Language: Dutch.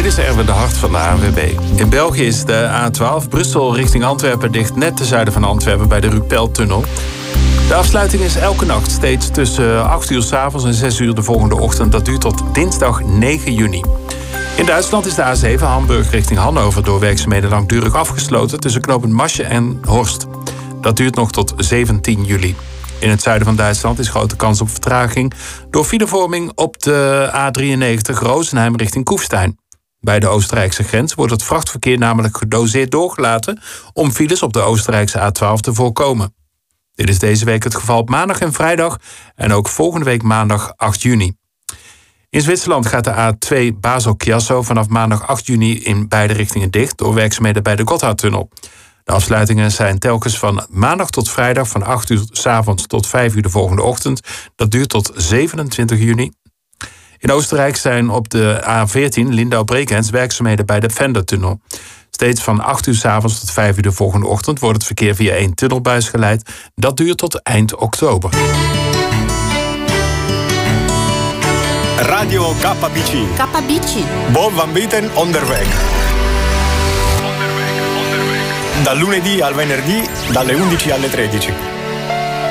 Dit is Erwin de Hart van de ANWB. In België is de A12 Brussel richting Antwerpen dicht, net ten zuiden van Antwerpen bij de Rupeltunnel. De afsluiting is elke nacht steeds tussen 8 uur 's avonds en 6 uur de volgende ochtend. Dat duurt tot dinsdag 9 juni. In Duitsland is de A7 Hamburg richting Hannover door werkzaamheden langdurig afgesloten tussen knooppunt Maschen en Horst. Dat duurt nog tot 17 juli. In het zuiden van Duitsland is grote kans op vertraging door filevorming op de A93 Rozenheim richting Kufstein. Bij de Oostenrijkse grens wordt het vrachtverkeer namelijk gedoseerd doorgelaten om files op de Oostenrijkse A12 te voorkomen. Dit is deze week het geval op maandag en vrijdag en ook volgende week maandag 8 juni. In Zwitserland gaat de A2 Basel-Chiasso vanaf maandag 8 juni in beide richtingen dicht door werkzaamheden bij de Gotthardtunnel. De afsluitingen zijn telkens van maandag tot vrijdag van 8 uur 's avonds tot 5 uur de volgende ochtend. Dat duurt tot 27 juni. In Oostenrijk zijn op de A14 Lindau-Bregenz werkzaamheden bij de Pfändertunnel. Steeds van 8 uur 's avonds tot 5 uur de volgende ochtend wordt het verkeer via 1 tunnelbuis geleid. Dat duurt tot eind oktober. Radio KBC. KBC. Bob van Bieten onderweg. Dal lunedì al venerdì, dalle 11 alle 13.